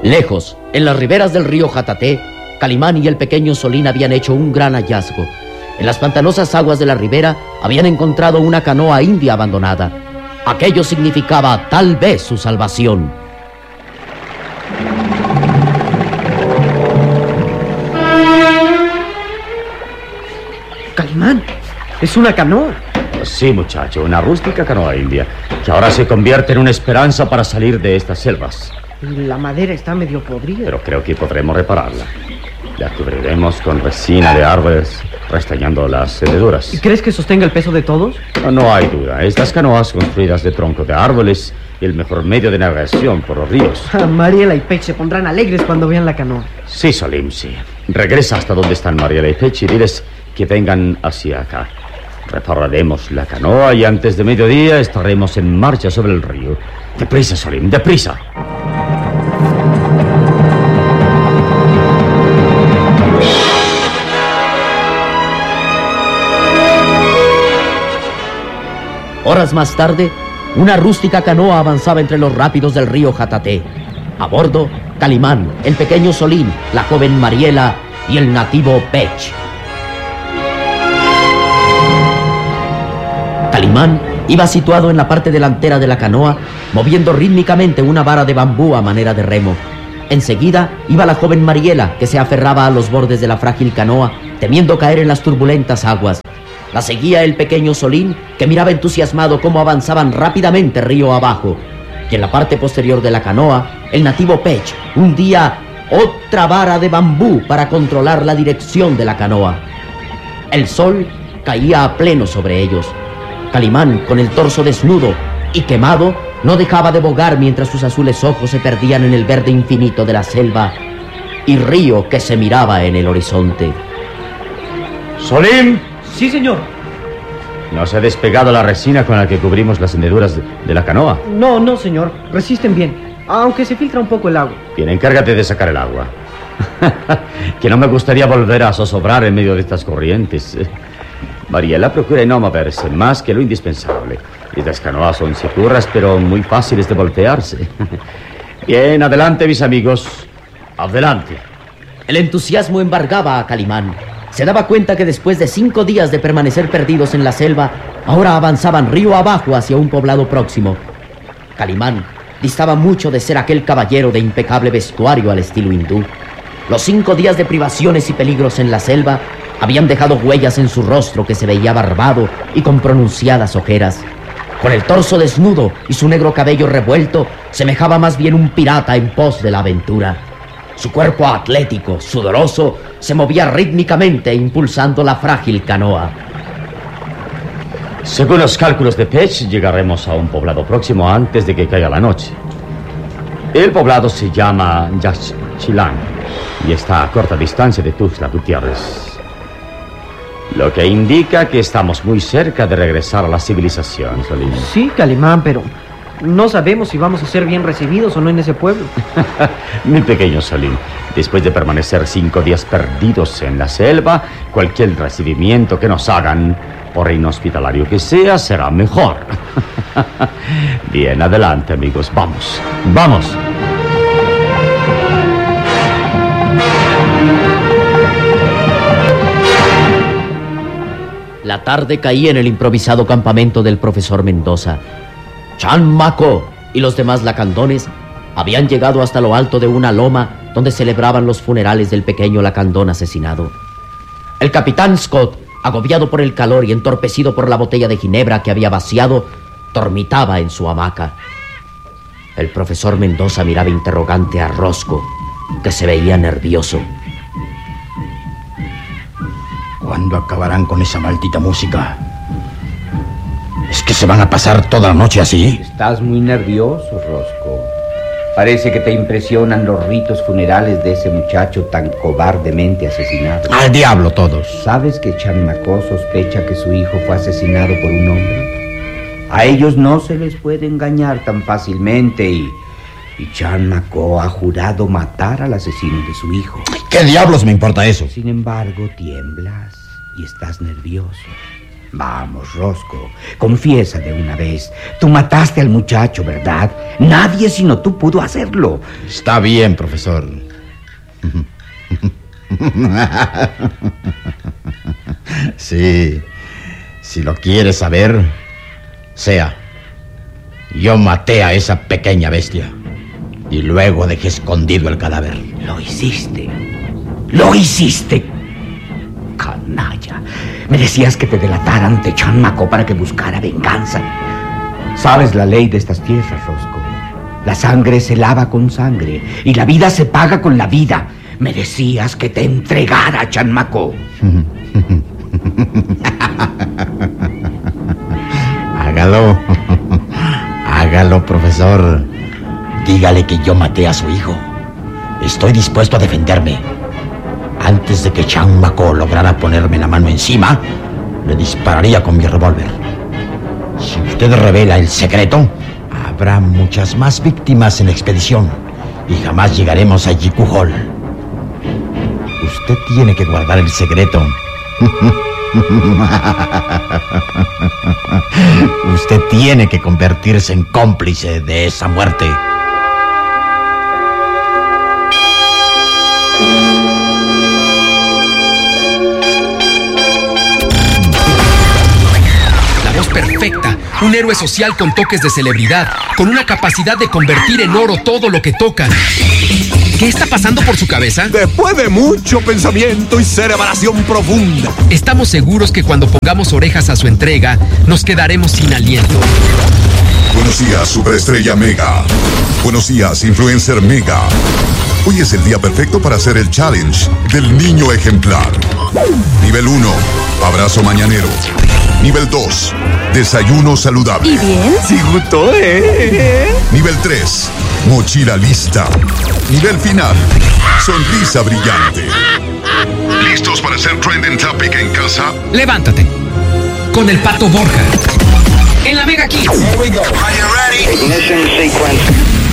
Lejos, en las riberas del río Jataté, Calimán y el pequeño Solín habían hecho un gran hallazgo. En las pantanosas aguas de la ribera habían encontrado una canoa india abandonada. Aquello significaba tal vez su salvación. Calimán, es una canoa. Sí, muchacho, una rústica canoa india, que ahora se convierte en una esperanza para salir de estas selvas. La madera está medio podrida. Pero creo que podremos repararla. La cubriremos con resina de árboles, restañando las hendiduras. ¿Y crees que sostenga el peso de todos? No hay duda. Estas canoas construidas de tronco de árboles y el mejor medio de navegación por los ríos. Mariela y Pech se pondrán alegres cuando vean la canoa. Sí, Solim, sí. Regresa hasta donde están Mariela y Pech y diles que vengan hacia acá. Repararemos la canoa y antes de mediodía estaremos en marcha sobre el río. Deprisa, Solim, deprisa. Horas más tarde, una rústica canoa avanzaba entre los rápidos del río Jataté. A bordo, Calimán, el pequeño Solín, la joven Mariela y el nativo Pech. Calimán iba situado en la parte delantera de la canoa, moviendo rítmicamente una vara de bambú a manera de remo. Enseguida iba la joven Mariela, que se aferraba a los bordes de la frágil canoa, temiendo caer en las turbulentas aguas. La seguía el pequeño Solín, que miraba entusiasmado cómo avanzaban rápidamente río abajo. Y en la parte posterior de la canoa, el nativo Pech hundía otra vara de bambú para controlar la dirección de la canoa. El sol caía a pleno sobre ellos. Calimán, con el torso desnudo y quemado, no dejaba de bogar mientras sus azules ojos se perdían en el verde infinito de la selva y río que se miraba en el horizonte. ¡Solim! Sí, señor. ¿No se ha despegado la resina con la que cubrimos las hendiduras de la canoa? No, señor. Resisten bien, aunque se filtra un poco el agua. Bien, encárgate de sacar el agua. Que no me gustaría volver a zozobrar en medio de estas corrientes. Mariela procura no moverse más que lo indispensable. Estas canoas son seguras, pero muy fáciles de voltearse. Bien, adelante, mis amigos. Adelante. El entusiasmo embargaba a Calimán. Se daba cuenta que después de 5 días de permanecer perdidos en la selva, ahora avanzaban río abajo hacia un poblado próximo. Calimán distaba mucho de ser aquel caballero de impecable vestuario al estilo hindú. Los 5 días de privaciones y peligros en la selva habían dejado huellas en su rostro que se veía barbado y con pronunciadas ojeras. Con el torso desnudo y su negro cabello revuelto, semejaba más bien un pirata en pos de la aventura. Su cuerpo atlético, sudoroso, se movía rítmicamente impulsando la frágil canoa. Según los cálculos de Pech, llegaremos a un poblado próximo antes de que caiga la noche. El poblado se llama Yaxchilán y está a corta distancia de Tuxtla Gutiérrez. Lo que indica que estamos muy cerca de regresar a la civilización, Solín. Sí, Calimán, pero no sabemos si vamos a ser bien recibidos o no en ese pueblo. Mi pequeño Solín, después de permanecer 5 días perdidos en la selva, cualquier recibimiento que nos hagan, por inhospitalario que sea, será mejor. Bien, adelante, amigos, vamos. ¡Vamos! La tarde caía en el improvisado campamento del profesor Mendoza. Chan Maco y los demás lacandones habían llegado hasta lo alto de una loma donde celebraban los funerales del pequeño lacandón asesinado. El capitán Scott, agobiado por el calor y entorpecido por la botella de ginebra que había vaciado, dormitaba en su hamaca. El profesor Mendoza miraba interrogante a Rosco, que se veía nervioso. ¿Cuándo acabarán con esa maldita música? ¿Es que se van a pasar toda la noche así? Estás muy nervioso, Rosco. Parece que te impresionan los ritos funerales de ese muchacho tan cobardemente asesinado. ¡Al diablo todos! ¿Sabes que Chanmacó sospecha que su hijo fue asesinado por un hombre? A ellos no se les puede engañar tan fácilmente y Chanmacó ha jurado matar al asesino de su hijo. ¿Qué diablos me importa eso? Sin embargo, tiemblas y estás nervioso. Vamos, Rosco, confiesa de una vez. Tú mataste al muchacho, ¿verdad? Nadie sino tú pudo hacerlo. Está bien, profesor. Sí, si lo quieres saber, sea. Yo maté a esa pequeña bestia y luego dejé escondido el cadáver. Lo hiciste. Lo hiciste. Canalla. Merecías que te delataran ante Chanmaco para que buscara venganza. Sabes la ley de estas tierras, Rosco. La sangre se lava con sangre y la vida se paga con la vida. Merecías que te entregara Chanmaco. Hágalo. Hágalo, profesor. Dígale que yo maté a su hijo. Estoy dispuesto a defenderme. Antes de que Chanmaco lograra ponerme la mano encima, le dispararía con mi revólver. Si usted revela el secreto, habrá muchas más víctimas en la expedición y jamás llegaremos a Jiku Hall. Usted tiene que guardar el secreto. Usted tiene que convertirse en cómplice de esa muerte. Perfecta, un héroe social con toques de celebridad, con una capacidad de convertir en oro todo lo que toca. ¿Qué está pasando por su cabeza? Después de mucho pensamiento y cerebración profunda, estamos seguros que cuando pongamos orejas a su entrega, nos quedaremos sin aliento. Buenos días, superestrella Mega. Buenos días, influencer Mega. Hoy es el día perfecto para hacer el challenge del niño ejemplar. Nivel 1, abrazo mañanero. Nivel 2, desayuno saludable. ¿Y bien? Sí, gustó, Nivel 3, mochila lista. Nivel final, sonrisa brillante. ¿Listos para hacer trending topic en casa? Levántate. Con el Pato Borja. En la Mega Kids. Here we go. Are you ready? Ignition sequence.